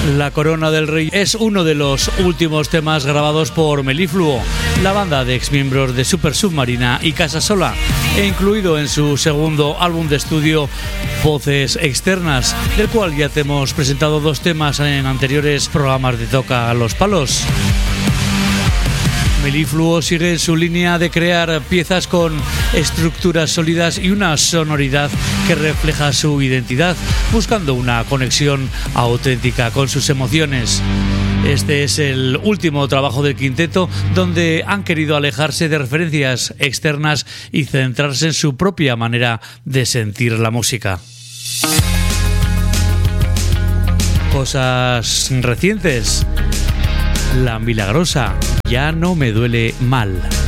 La Corona del Rey es uno de los últimos temas grabados por Melifluo, la banda de exmiembros de Super Submarina y Casasola, e incluido en su segundo álbum de estudio Voces Externas, del cual ya te hemos presentado 2 temas en anteriores programas de Toca los Palos. Melifluo sigue en su línea de crear piezas con estructuras sólidas y una sonoridad que refleja su identidad, buscando una conexión auténtica con sus emociones. Este es el último trabajo del quinteto, donde han querido alejarse de referencias externas y centrarse en su propia manera de sentir la música. Cosas recientes. La Milagrosa, Ya no me duele mal.